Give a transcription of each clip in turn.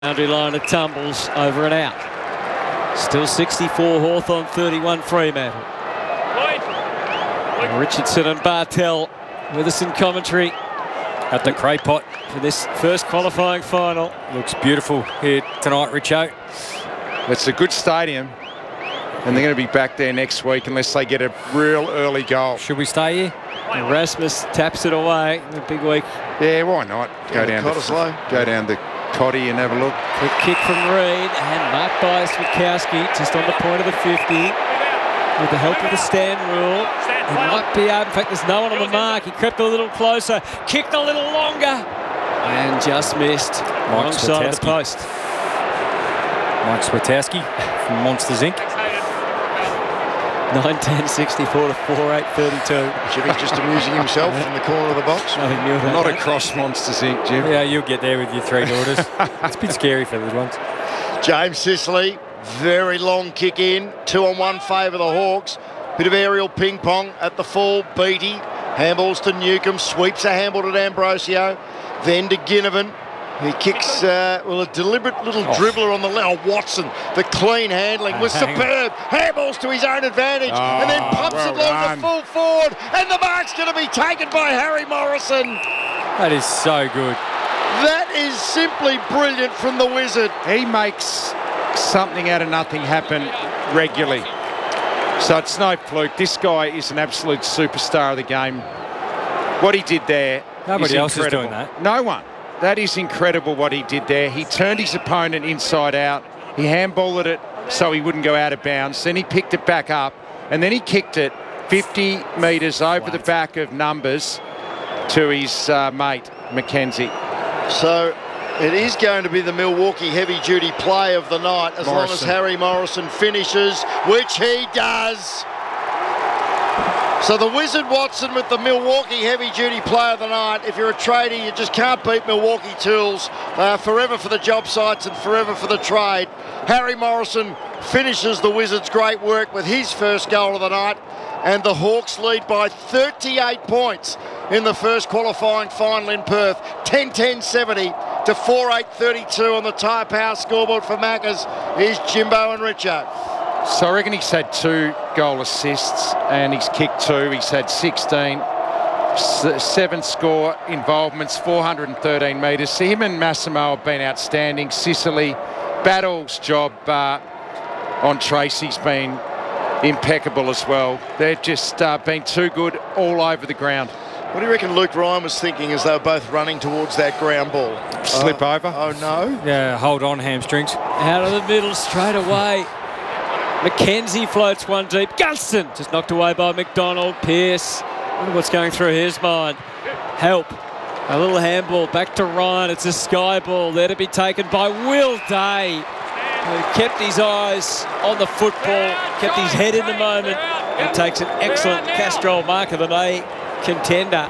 Boundary line, it tumbles over and out. Still 64 Hawthorn, 31 Fremantle. Richardson and Bartel with us in commentary at the Cray Pot for this first qualifying final. Looks beautiful here tonight, Richo. It's a good stadium, and they're going to be back there next week unless they get a real early goal. Should we stay here? Erasmus taps it away in a big week. Yeah, why not? Go down to Cotty and have a look. Quick kick from Reid, and marked by Switkowski just on the point of the 50. With the help of the stand rule, he might be able, in fact there's no one on the mark, he crept a little closer, kicked a little longer, and just missed wrong side of the post. Mike Switkowski from Monsters Inc. 9-10-64 to 4-8-32. Jimmy's just amusing himself in the corner of the box. Not across Monsters Inc, Jim. Yeah, you'll get there with your three daughters. It's a bit scary for the ones. James Sicily, very long kick in. 2-on-1 favour the Hawks. Bit of aerial ping pong at the full. Beattie handballs to Newcomb, sweeps a handball to D'Ambrosio, then to Ginnivan. He kicks, a deliberate little dribbler on the left. Watson, the clean handling was superb. Handballs to his own advantage and then pumps it along the full forward. And the mark's going to be taken by Harry Morrison. That is so good. That is simply brilliant from the Wizard. He makes something out of nothing happen regularly. So it's no fluke. This guy is an absolute superstar of the game. What he did there Nobody else incredible. is doing that. No one. That is incredible what he did there. He turned his opponent inside out. He handballed it so he wouldn't go out of bounds. Then he picked it back up and then he kicked it 50 metres over the back of numbers to his mate, Mackenzie. So it is going to be the Milwaukee heavy-duty play of the night as long as Harry Morrison finishes, which he does. So the Wizard Watson with the Milwaukee heavy-duty play of the night. If you're a tradie, you just can't beat Milwaukee Tools. Forever for the job sites and forever for the trade. Harry Morrison finishes the Wizards' great work with his first goal of the night. And the Hawks lead by 38 points in the first qualifying final in Perth. 10-10-70 to 4-8-32 on the Tyre Power scoreboard for Maccas is Jimbo and Richo. So I reckon he's had 2 goal assists and he's kicked 2. He's had 16, 7 score involvements, 413 metres. So him and Massimo have been outstanding. Sicily, Battle's job on Tracy's been impeccable as well. They've just been too good all over the ground. What do you reckon Luke Ryan was thinking as they were both running towards that ground ball? Slip over. Oh, no. Yeah, hold on, hamstrings. Out of the middle, straight away. Mackenzie floats one deep. Gunston just knocked away by McDonald. Pearce, wonder what's going through his mind. Help. A little handball back to Ryan. It's a sky ball there to be taken by Will Day, who kept his eyes on the football, kept his head in the moment, and takes an excellent Castrol Mark of the Day contender.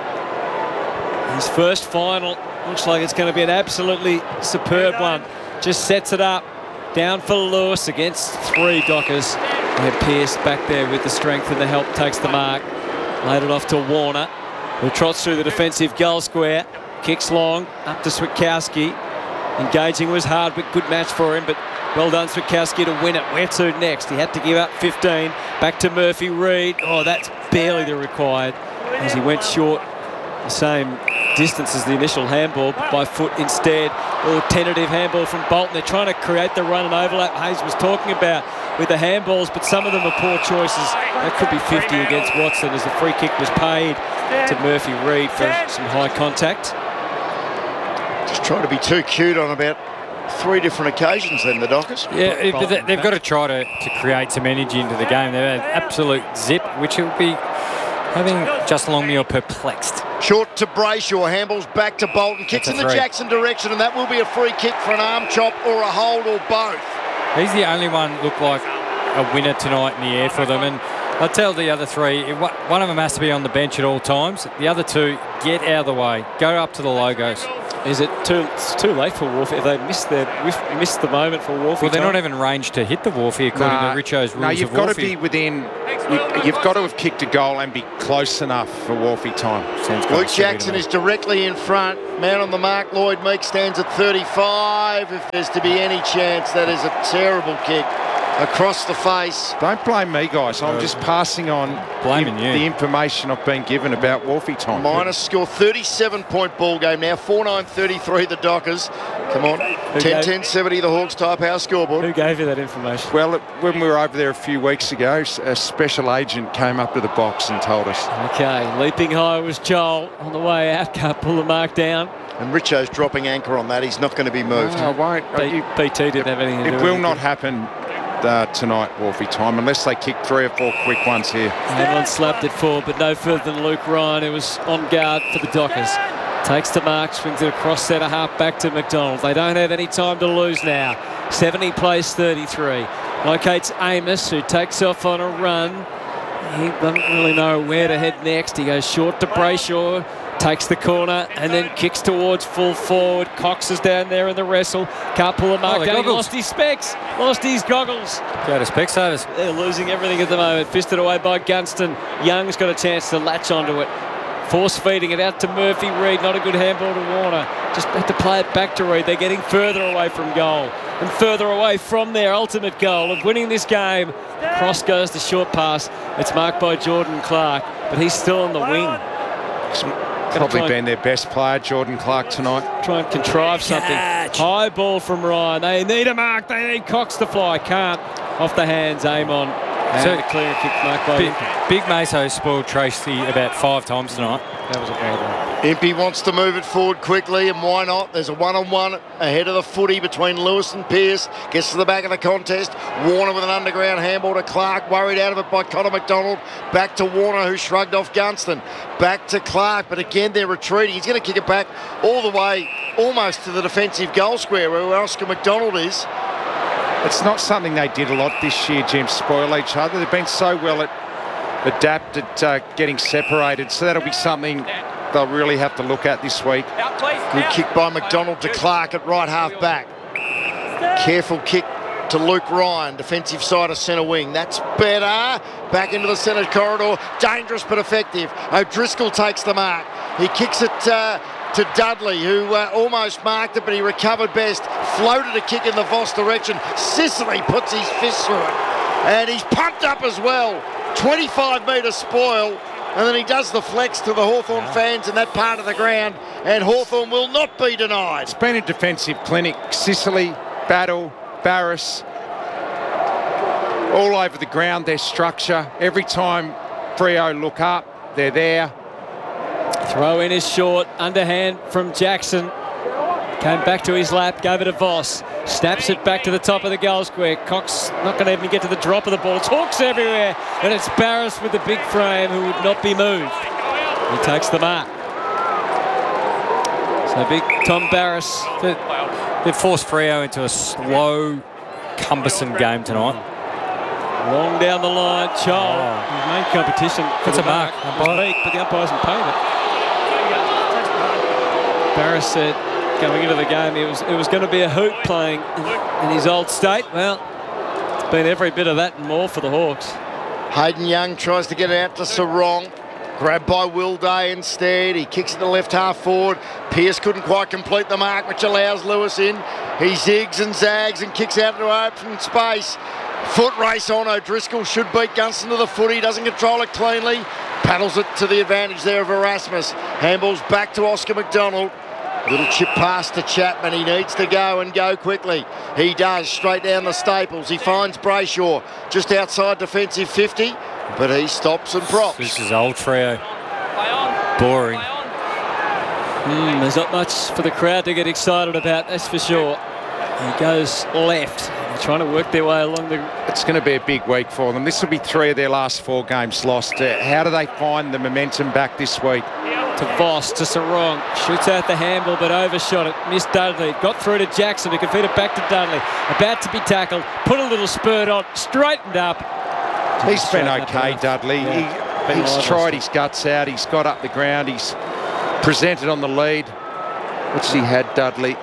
His first final looks like it's going to be an absolutely superb one. Just sets it up. Down for Lewis against 3 Dockers. And Pearce back there with the strength and the help takes the mark. Laid it off to Warner, who trots through the defensive goal square. Kicks long, up to Switkowski. Engaging was hard, but good match for him. But well done, Switkowski, to win it. Where to next? He had to give up 15. Back to Murphy Reid. Oh, that's barely the required, as he went short the same distance as the initial handball, but by foot instead. Or tentative handball from Bolton. They're trying to create the run and overlap Hayes was talking about with the handballs, but some of them are poor choices. That could be 50 against Watson as the free kick was paid to Murphy Reid for some high contact. Just trying to be too cute on about 3 different occasions then, the Dockers. Yeah, but they've got to try to create some energy into the game. They've had absolute zip, which will be having Justin Longmuir perplexed. Short to Brayshaw, handballs back to Bolton, kicks in the Jackson direction, and that will be a free kick for an arm chop or a hold or both. He's the only one look like a winner tonight in the air for them, and I tell the other 3, one of them has to be on the bench at all times. The other 2, get out of the way, go up to the logos. Is it it's too late for Wharfie? If they missed the moment for Wharfie? Well, they're not even ranged to hit the Wharfie according to Richo's rules. No, you've of got Wharfie. to be within. You've got to have kicked a goal and be close enough for Wharfie time. Luke Jackson is directly in front. Man on the mark, Lloyd Meek stands at 35. If there's to be any chance, that is a terrible kick across the face. Don't blame me, guys. I'm just passing on the information I've been given about Wharfie time. Minus score, 37-point ball game now. 4-9-33 the Dockers. Come on, 10-10-70 the Hawks type house scoreboard. Who gave you that information? Well, when we were over there a few weeks ago, a special agent came up to the box and told us. Okay, leaping high was Joel on the way out. Can't pull the mark down. And Richo's dropping anchor on that. He's not going to be moved. No, I won't. BT didn't have anything to do with it. It will not happen tonight, Wharfie time, unless they kick 3 or 4 quick ones here. Everyone slapped it forward, but no further than Luke Ryan, who was on guard for the Dockers. Takes the mark, swings it across centre half back to McDonald. They don't have any time to lose now. 70 plays 33. Locates Amos, who takes off on a run. He doesn't really know where to head next. He goes short to Brayshaw. Takes the corner and then kicks towards full forward. Cox is down there in the wrestle. Can't pull a mark down. He lost his specs. Lost his goggles. Go to Specsavers. They're losing everything at the moment. Fisted away by Gunston. Young's got a chance to latch onto it. Force feeding it out to Murphy Reid. Not a good handball to Warner. Just had to play it back to Reid. They're getting further away from goal and further away from their ultimate goal of winning this game. Cross goes the short pass. It's marked by Jordan Clark, but he's still on the wing. Probably been their best player, Jordan Clark, tonight. Try and contrive something. High ball from Ryan. They need a mark. They need Cox to fly. Can't. Off the hands, Amon. And a clear kick mark by Big Maso spoiled Tracy about 5 times tonight. That was a bad one. Impey wants to move it forward quickly, and why not? There's a one-on-one ahead of the footy between Lewis and Pearce. Gets to the back of the contest. Warner with an underground handball to Clark. Worried out of it by Connor McDonald. Back to Warner, who shrugged off Gunston. Back to Clark, but again they're retreating. He's going to kick it back all the way almost to the defensive goal square where Oscar McDonald is. It's not something they did a lot this year, Jim, spoil each other. They've been so well adapted getting separated, so that'll be something they'll really have to look at this week. Good kick by McDonald to Clark at right half back. Careful kick to Luke Ryan, defensive side of centre wing. That's better. Back into the centre corridor. Dangerous but effective. O'Driscoll takes the mark. He kicks it to Dudley, who almost marked it, but he recovered best. Floated a kick in the Voss direction. Sicily puts his fist through it. And he's pumped up as well. 25-metre spoil. And then he does the flex to the Hawthorn fans in that part of the ground. And Hawthorn will not be denied. It's been a defensive clinic. Sicily, Battle, Barris, all over the ground, their structure. Every time Freo look up, they're there. Throw in is short, underhand from Jackson. Came back to his lap, gave it to Voss. Snaps it back to the top of the goal square. Cox not going to even get to the drop of the ball. It's Hawks everywhere. And it's Barris with the big frame who would not be moved. He takes the mark. So big Tom Barris. They've forced Freo into a slow, cumbersome game tonight. Long down the line, Chol. His main competition. That's a mark. Meek, but the umpire hasn't paid it. Barris said going into the game it was going to be a hoot playing in his old state. Well, it's been every bit of that and more for the Hawks. Hayden Young tries to get it out to Sarong. Grabbed by Will Day instead. He kicks it to left half forward. Pearce couldn't quite complete the mark, which allows Lewis in. He zigs and zags and kicks out into open space. Foot race on. O'Driscoll should beat Gunston to the footy. Doesn't control it cleanly. Paddles it to the advantage there of Erasmus. Handballs back to Oscar McDonald. Little chip pass to Chapman. He needs to go and go quickly. He does. Straight down the Staples. He finds Brayshaw just outside defensive 50, but he stops and props. This is old Freo. Boring. There's not much for the crowd to get excited about, that's for sure. He goes left. They're trying to work their way along the... It's going to be a big week for them. This will be 3 of their last 4 games lost. How do they find the momentum back this week? To Voss, to Sarong. Shoots out the handball, but overshot it. Missed Dudley. Got through to Jackson, who can feed it back to Dudley. About to be tackled. Put a little spurt on. Straightened up. He's been okay, Dudley. Yeah. He's tried his guts out. He's got up the ground. He's presented on the lead. What's he had, Dudley?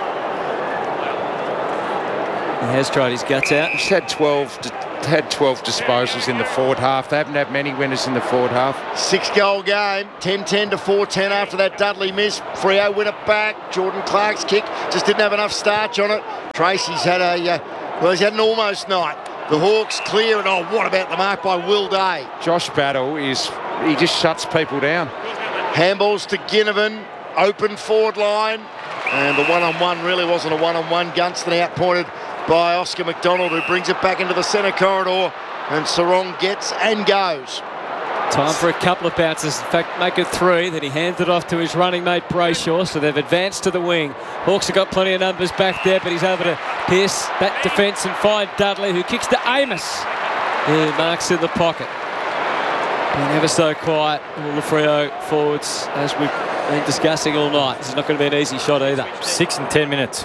He has tried his guts out. He's had 12 disposals in the forward half. They haven't had many winners in the forward half. 6-goal game, 10-10 to 4-10 after that Dudley miss. Freo win it back. Jordan Clark's kick just didn't have enough starch on it. Tracy's had he's had an almost night. The Hawks clear, and what about the mark by Will Day? Josh Battle he just shuts people down. Handballs to Ginnivan, open forward line, and the one-on-one really wasn't a one-on-one. Gunston outpointed by Oscar McDonald, who brings it back into the centre corridor, and Sarong gets and goes. Time for a couple of bounces. In fact, make it 3. Then he hands it off to his running mate Brayshaw, so they've advanced to the wing. Hawks have got plenty of numbers back there, but he's able to pierce that defence and find Dudley, who kicks to Amos. He marks in the pocket. Been ever so quiet, all the Freo forwards, as we've been discussing all night. This is not going to be an easy shot either. 6 and 10 minutes.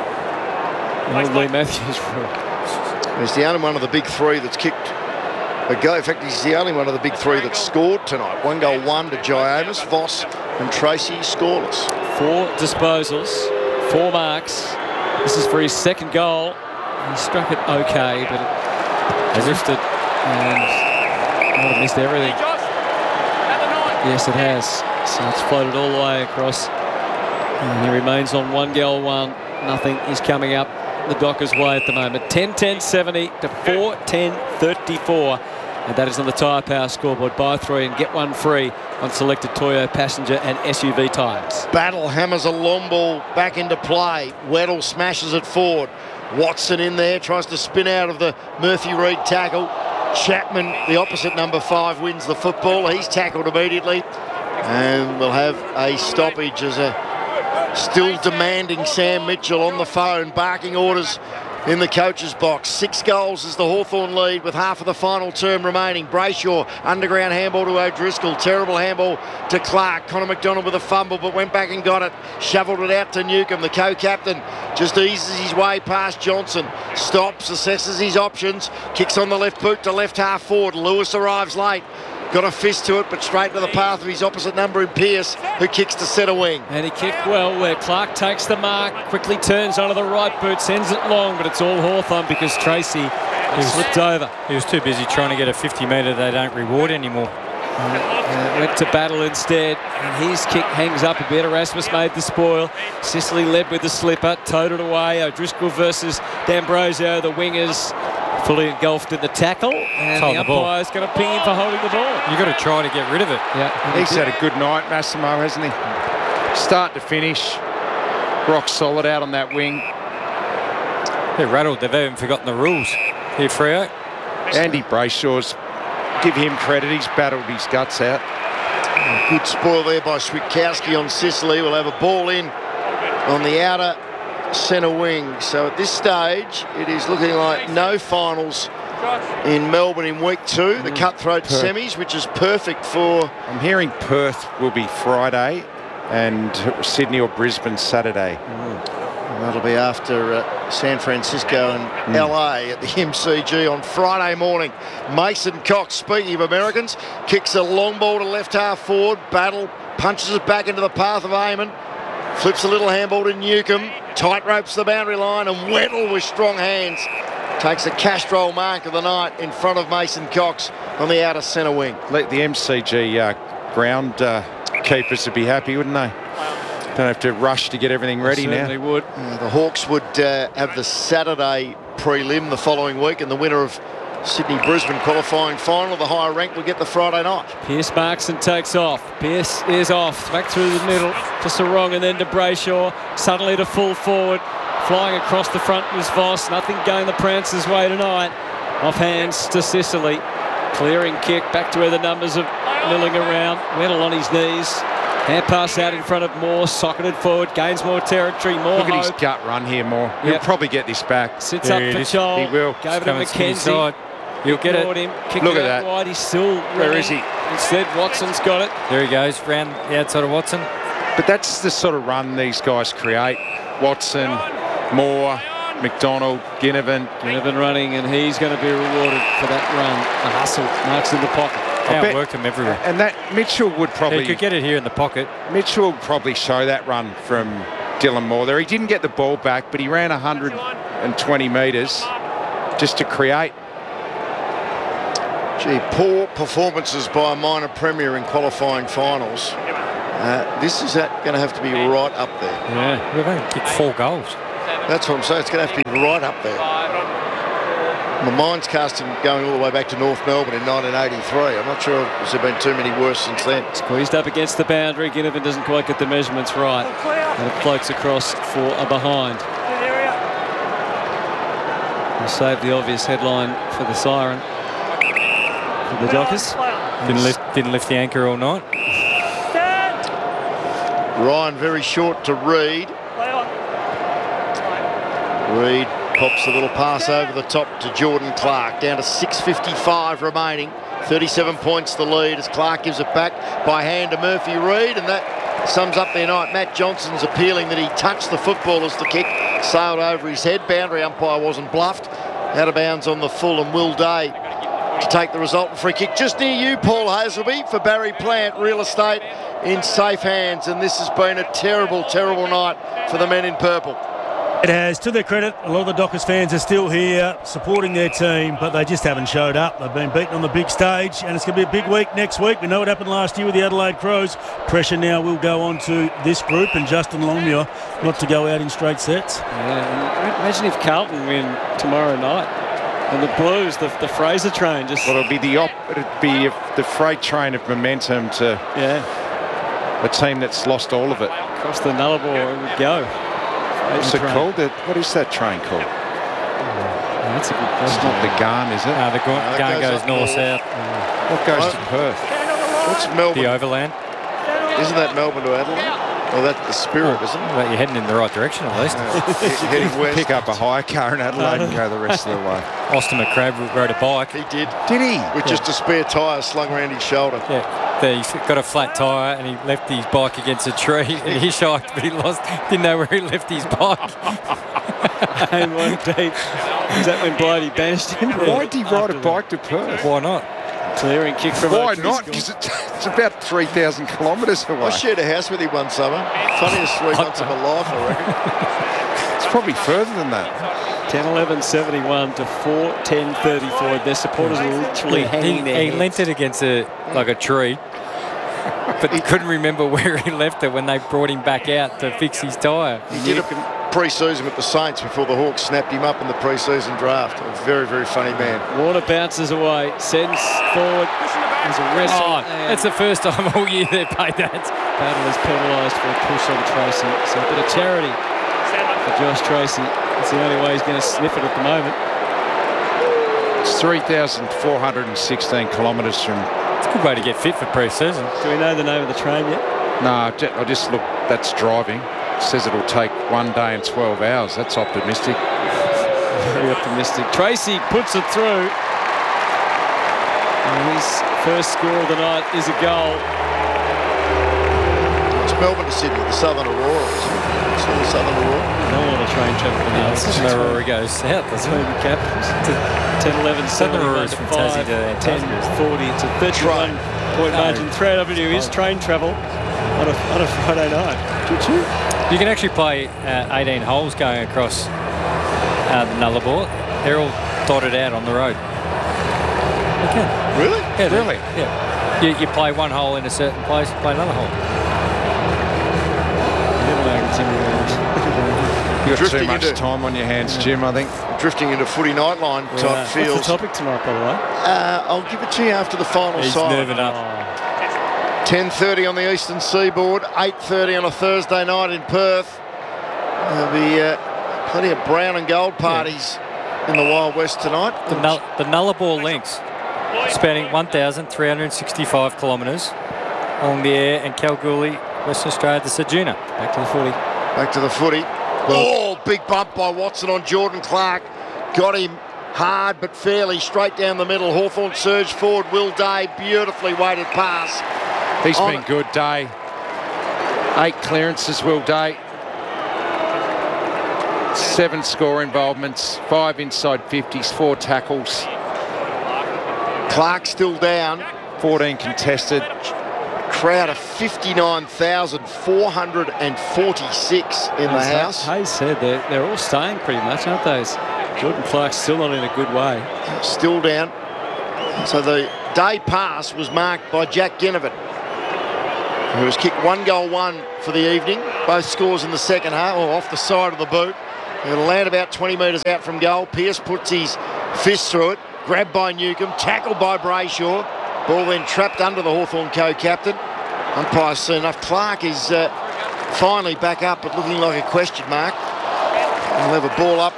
Lee Matthews. He's the only one of the big 3 that's kicked a goal. In fact, he's the only one of the big 3 that's scored tonight. 1 goal, 1 to Jai Amos, Voss and Tracy scoreless. 4 disposals, 4 marks. This is for his 2nd goal. He struck it okay, but it drifted and might have missed everything. Yes, it has. So it's floated all the way across. And he remains on 1 goal, 1. Nothing is coming up the Dockers' way at the moment. 10-10-70 to 4-10-34. And that is on the Tyre Power scoreboard. Buy 3 and get 1 free on selected Toyo passenger and SUV tyres. Battle hammers a long ball back into play. Weddle smashes it forward. Watson in there, tries to spin out of the Murphy Reid tackle. Chapman, the opposite number 5, wins the football. He's tackled immediately. And we'll have a stoppage as a still demanding Sam Mitchell on the phone, barking orders in the coach's box. 6 goals is the Hawthorn lead with half of the final term remaining. Brayshaw, underground handball to O'Driscoll. Terrible handball to Clark. Connor McDonald with a fumble, but went back and got it. Shoveled it out to Newcomb. The co-captain just eases his way past Johnson. Stops, assesses his options. Kicks on the left boot to left half forward. Lewis arrives late. Got a fist to it, but straight to the path of his opposite number in Pearce, who kicks to centre wing. And he kicked well where Clark takes the mark, quickly turns onto the right boot, sends it long, but it's all Hawthorn because Tracy slipped over. He was too busy trying to get a 50-metre they don't reward anymore. Went to Battle instead, and his kick hangs up a bit. Erasmus made the spoil. Sicily led with the slipper, towed it away. O'Driscoll versus D'Ambrosio, the wingers fully engulfed in the tackle, and the umpire's going to ping him for holding the ball. You've got to try to get rid of it. Yeah, He's had a good night, Massimo, hasn't he? Start to finish, rock solid out on that wing. They're rattled. They've even forgotten the rules here, Freo. Andy Brayshaw's, give him credit, he's battled his guts out. Good spoil there by Switkowski on Sicily. We'll have a ball in on the outer centre wing. So at this stage, it is looking like no finals in Melbourne in week 2. The cutthroat semis, which is perfect for... I'm hearing Perth will be Friday and Sydney or Brisbane Saturday. That'll be after San Francisco and LA at the MCG on Friday morning. Mason Cox, speaking of Americans, kicks a long ball to left half forward. Battle punches it back into the path of Eamon. Flips a little handball to Newcomb. Tight ropes the boundary line, and Weddle with strong hands takes a Castrol mark of the night in front of Mason Cox on the outer centre wing. Let the MCG ground keepers would be happy, wouldn't they? Don't have to rush to get everything ready now. Certainly would. The Hawks would have the Saturday prelim the following week, and the winner of Sydney-Brisbane qualifying final, the higher rank, will get the Friday night. Pearce marks and takes off. Pearce is off, back through the middle to Sarong and then to Brayshaw. Suddenly to full forward. Flying across the front was Voss. Nothing going the Prancers' way tonight. Off hands to Sicily. Clearing kick back to where the numbers are milling around. Weddle on his knees. Hand pass out in front of Moore. Socketed forward. Gains more territory. More Look hope. at his gut run here, Moore. He'll probably get this back. Sits up for Chol. He will. Gave it to McKenzie. You'll get it. Him. Kicked Look it at out that. wide. He's still Where running. is he? Instead, Watson's got it. There he goes, round the outside of Watson. But that's the sort of run these guys create. Watson, Moore, McDonald, Ginnivan. Ginnivan running, and he's going to be rewarded for that run. The hustle. Marks in the pocket. Outworked him everywhere. And that Mitchell would probably... He could get it here in the pocket. Mitchell would probably show that run from Dylan Moore there. He didn't get the ball back, but he ran 120 metres just to create. Gee, poor performances by a minor premier in qualifying finals. This is going to have to be right up there. Yeah, we've only kicked 4 goals. That's what I'm saying. It's going to have to be right up there. My mind's casting going all the way back to North Melbourne in 1983. I'm not sure if there's been too many worse since then. Squeezed up against the boundary. Ginnivan doesn't quite get the measurements right. And it floats across for a behind. We'll save the obvious headline for the siren. For the Dockers. Didn't lift the anchor all night. Ryan very short to Reid. Reid pops a little pass over the top to Jordan Clark. Down to 6:55 remaining. 37 points the lead as Clark gives it back by hand to Murphy Reid, and that sums up their night. Matt Johnson's appealing that he touched the football as the kick sailed over his head. Boundary umpire wasn't bluffed. Out of bounds on the full, and Will Day to take the resultant free kick just near you, Paul Hazelby, for Barry Plant Real Estate in safe hands. And this has been a terrible, terrible night for the men in purple. It has. To their credit, a lot of the Dockers fans are still here supporting their team, but they just haven't showed up. They've been beaten on the big stage, and it's going to be a big week next week. We know what happened last year with the Adelaide Crows. Pressure now will go on to this group and Justin Longmuir not to go out in straight sets. Yeah, imagine if Carlton win tomorrow night. And the Blues, the Fraser train just... Well, it'd be the freight train of momentum to a team that's lost all of it. Across the Nullarbor it would go. What's it called? What is that train called? That's a good question. It's not the Garn, is it? The gun goes north-south. What goes to Perth? What's Melbourne? The Overland. Isn't that Melbourne to Adelaide? Well, that's the Spirit, isn't it? Well, you're heading in the right direction at least. Heading west. Pick up a hire car in Adelaide and go the rest of the way. Austin McCrabb rode a bike. He did. Did he? With just a spare tyre slung around his shoulder. Yeah, he's got a flat tyre and he left his bike against a tree and he shocked, but he didn't know where he left his bike. And one deep. Is that when Blighty banished him? Why did he ride a bike to Perth? Why not? Clearing kick from Why not? Because it's about 3,000 kilometres away. I shared a house with him one summer. Funniest 3 months of my life, I reckon. It's probably further than that. 10-11-71 to 4-10-34. Their supporters are literally hanging their He heads. lent it against a tree, but he couldn't remember where he left it when they brought him back out to fix his tyre. He did it pre-season with the Saints before the Hawks snapped him up in the pre-season draft. A very, very funny man. Warner bounces away, sends forward. There's a wrestle. That's the first time all year they've paid that. Battle is penalised for a push on Tracy. So a bit of charity for Josh Tracy. That's the only way he's going to sniff it at the moment. It's 3,416 kilometres from... It's a good way to get fit for pre-season. Do we know the name of the train yet? No, I just looked. That's driving. It says it'll take 1 day and 12 hours. That's optimistic. Very optimistic. Tracy puts it through. And his first score of the night is a goal. It's Melbourne to Sydney, the Southern Aurora. It's the Southern Aurora. Not a lot of train travel now. It's Marora goes south, doesn't Between the capitals. 10-11, Southern 71 Aurora's to from 5, Tassie to Antarctica. 10-40. It's a 31-point margin. 3AW is train travel on a Friday night. You can actually play 18 holes going across the Nullarbor. They're all dotted out on the road. You can. Really? Yeah, really? Yeah. You play one hole in a certain place, you play another hole. You've got too Drifting much into- time on your hands, Jim, I think. Drifting into footy nightline type What's fields. the topic tonight, by the way? I'll give it to you after the final He's side. nerving up. 10:30 on the eastern seaboard, 8:30 on a Thursday night in Perth. There'll be plenty of brown and gold parties in the Wild West tonight. The Nullarbor links, spanning 1,365 kilometres along the Ayr and Kalgoorlie, Western Australia to Ceduna. Back to the footy. Back to the footy. Oh, big bump by Watson on Jordan Clark. Got him hard but fairly straight down the middle. Hawthorn surged forward. Will Day, beautifully weighted pass. He's On- been good, Day. 8 clearances, Will Day. 7 score involvements, 5 inside 50s, 4 tackles. Clark still down. 14 contested. Crowd of 59,446 in the house. Hayes said they're all staying pretty much, aren't they? Jordan Clark's still not in a good way. Still down. So the day pass was marked by Jack Ginnivan, who has kicked 1 goal 1 for the evening. Both scores in the second half, or off the side of the boot. It'll land about 20 metres out from goal. Pearce puts his fist through it. Grabbed by Newcombe, tackled by Brayshaw. Ball then trapped under the Hawthorn co-captain. Umpire's seen enough. Clark is finally back up, but looking like a question mark. We'll have a ball up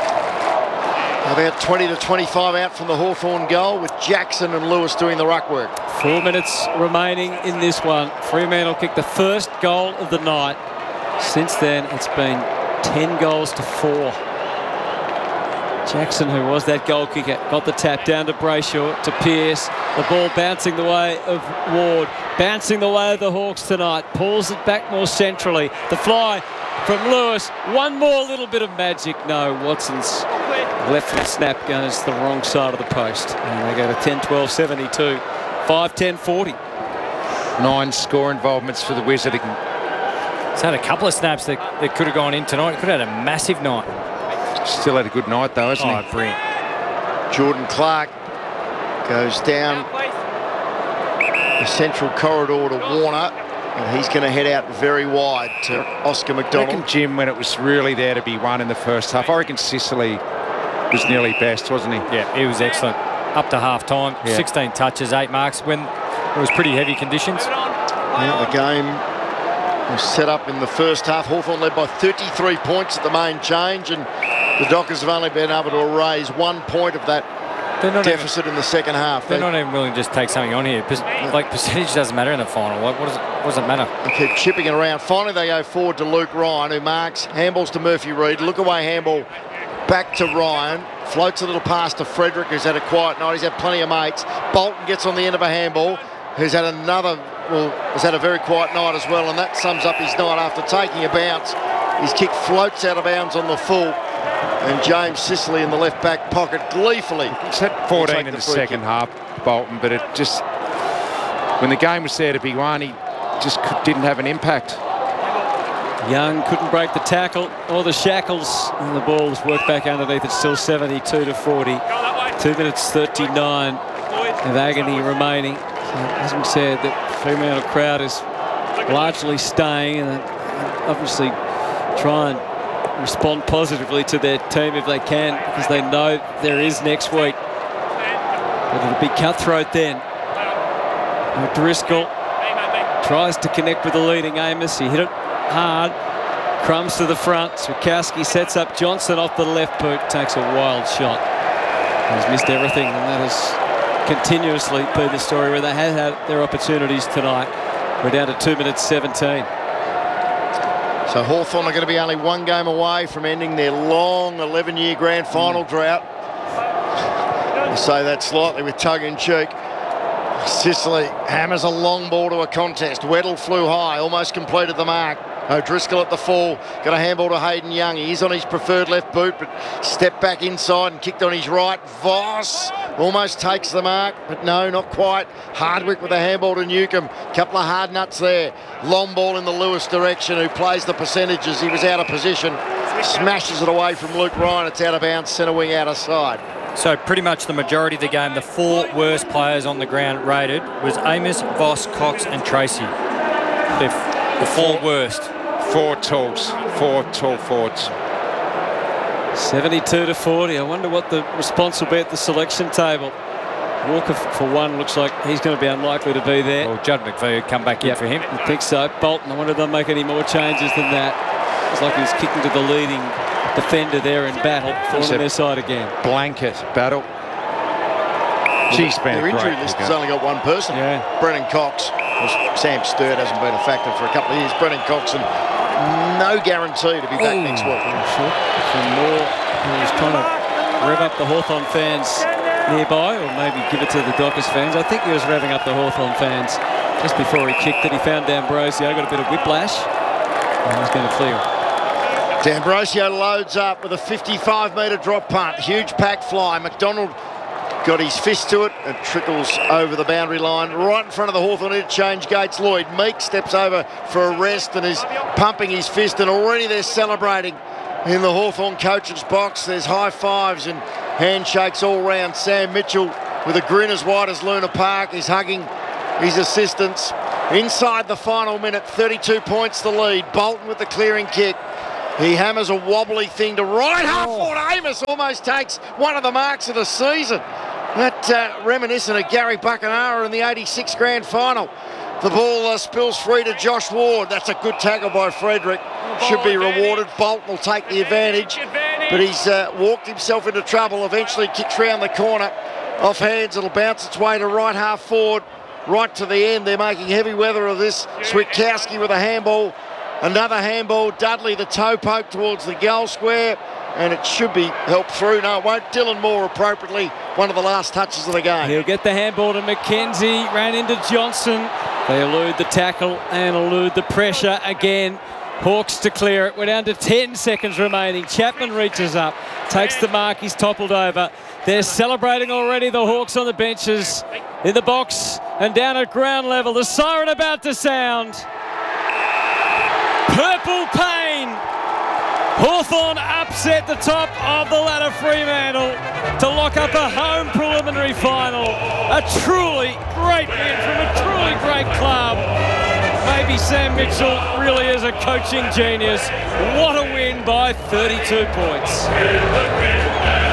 about 20 to 25 out from the Hawthorn goal, with Jackson and Lewis doing the ruck work. 4 minutes remaining in this one. Fremantle kicked the first goal of the night. Since then, it's been 10 goals to 4. Jackson, who was that goal kicker, got the tap down to Brayshaw, to Pearce. The ball bouncing the way of Ward, bouncing the way of the Hawks tonight. Pulls it back more centrally. The fly from Lewis. One more little bit of magic. No, Watson's left foot snap goes the wrong side of the post. And they go to 10-12-72. 5-10-40. 9 score involvements for the Wizard. He's had a couple of snaps that could have gone in tonight. Could have had a massive night. Still had a good night though, hasn't he? Brilliant. Jordan Clark goes down the central corridor to Warner, and he's going to head out very wide to Oscar I McDonald. reckon, Jim, when it was really there to be won in the first half, I reckon Sicily was nearly best, wasn't he? Yeah, he was excellent. Up to half time, Yeah. 16 touches, 8 marks when it was pretty heavy conditions. Yeah, the game was set up in the first half. Hawthorn led by 33 points at the main change, and the Dockers have only been able to erase 1 point of that They're not deficit in the second half. They're not even willing to just take something on here. Like, percentage doesn't matter in the final. Like, what does it matter? They keep chipping it around. Finally, they go forward to Luke Ryan, who marks. Handballs to Murphy Reid. Look away handball back to Ryan. Floats a little pass to Frederick, who's had a quiet night. He's had plenty of mates. Bolton gets on the end of a handball, who's had has had a very quiet night as well, and that sums up his night after taking a bounce. His kick floats out of bounds on the full, and James Sicily in the left back pocket gleefully. He's had 14 in the second half, Bolton, but it just, when the game was there to be won, he just didn't have an impact. Young couldn't break the tackle or the shackles, and the ball was worked back underneath. It's still 72-40. 2 minutes 39 of agony remaining. So, as we said, the Fremantle crowd is largely staying, and obviously try and respond positively to their team if they can, because they know there is next week. But it'll be cutthroat then. Driscoll tries to connect with the leading Amos. He hit it hard. Crumbs to the front. Swikowski sets up Johnson off the left boot. Takes a wild shot. He's missed everything, and that has continuously been the story where they have had their opportunities tonight. We're down to 2 minutes 17. So Hawthorn are going to be only 1 game away from ending their long 11-year grand final drought. I say that slightly with tongue-in-cheek. Sicily hammers a long ball to a contest. Weddle flew high, almost completed the mark. O'Driscoll at the fall, got a handball to Hayden Young. He is on his preferred left boot, but stepped back inside and kicked on his right. Voss almost takes the mark, but no, not quite. Hardwick with a handball to Newcombe. Couple of hard nuts there. Long ball in the Lewis direction, who plays the percentages. He was out of position. Smashes it away from Luke Ryan. It's out of bounds, centre wing out of side. So pretty much the majority of the game, the 4 worst players on the ground rated was Amos, Voss, Cox and Tracy. The 4 worst. 4 tools, 4 tall forwards. 72-40. I wonder what the response will be at the selection table. Walker, for one, looks like he's going to be unlikely to be there. Well, Judd McVeigh would come back in for him. I think so. Bolton, I wonder if they'll make any more changes than that. It's like he's kicking to the leading defender there in battle, falling their side again. Blanket battle. She's been Their injury list has only got one person. Yeah. Brennan Cox. Well, Sam Sturt hasn't been a factor for a couple of years. Brennan Cox, and no guarantee to be back next week. Some more. He was trying to rev up the Hawthorn fans nearby, or maybe give it to the Dockers fans. I think he was revving up the Hawthorn fans just before he kicked it. He found D'Ambrosio, got a bit of whiplash, and he's going to clear it. D'Ambrosio loads up with a 55-metre drop punt. Huge pack fly. McDonald got his fist to it. It trickles over the boundary line right in front of the Hawthorn interchange gates. Lloyd Meek steps over for a rest and is pumping his fist, and already they're celebrating in the Hawthorn coach's box. There's high fives and handshakes all round. Sam Mitchell with a grin as wide as Luna Park is hugging his assistants. Inside the final minute, 32 points the lead. Bolton with the clearing kick. He hammers a wobbly thing to right half forward. Amos almost takes one of the marks of the season. That reminiscent of Gary Buckenara in the 86 grand final. The ball spills free to Josh Ward. That's a good tackle by Frederick. Should be rewarded. Bolton will take the advantage. But he's walked himself into trouble. Eventually kicks round the corner. Off hands, it'll bounce its way to right half forward. Right to the end. They're making heavy weather of this. Switkowski with a handball. Another handball. Dudley the toe poke towards the goal square. And it should be helped through. No, it won't. Dylan Moore appropriately one of the last touches of the game. He'll get the handball to McKenzie. Ran into Johnson. They elude the tackle and elude the pressure again. Hawks to clear it. We're down to 10 seconds remaining. Chapman reaches up, takes the mark. He's toppled over. They're celebrating already, the Hawks on the benches, in the box and down at ground level. The siren about to sound. Purple pain. Hawthorn upset the top of the ladder, Fremantle, to lock up a home preliminary final. A truly great win from a truly great club. Maybe Sam Mitchell really is a coaching genius. What a win by 32 points.